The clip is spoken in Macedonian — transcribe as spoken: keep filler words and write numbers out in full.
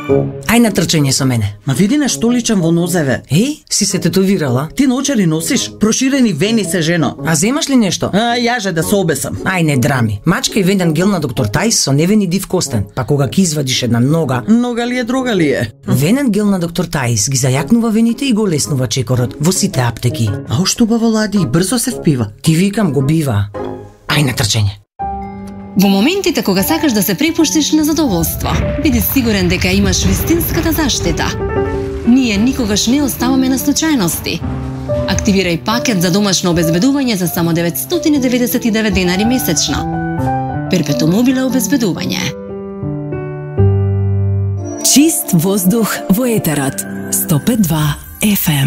Ај на трчање со мене. Ма види нешто личам во нозеве. Еј, си се тетовирала? Ти наочари носиш? Проширени вени се, жено. А земаш ли нешто? А, јаже да се обесам. Ај не драми. Мачка и венен гел на доктор Тајс со невени див костен. Па кога ќе извадиш една нога, Нога ли е, друга ли е? венен гел на доктор Тајс ги зајакнува вените и го леснува чекорот во сите аптеки. А ошто убаво лади и брзо се впива. Ти викам го бива. Ај на трчање. Во моментите кога сакаш да се препуштиш на задоволство, биди сигурен дека имаш вистинската заштита. Ние никогаш не оставаме на случајности. Активирај пакет за домашно обезбедување за само деветстотини и деветдесет и девет денари месечно. Перпетум мобиле обезбедување. Чист воздух во етерот. сто пет и два еф ем.